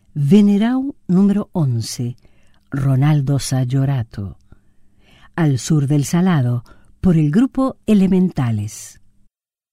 Venerau número 11, Ronaldo Sayorato. Al sur del Salado, por el grupo Elementales.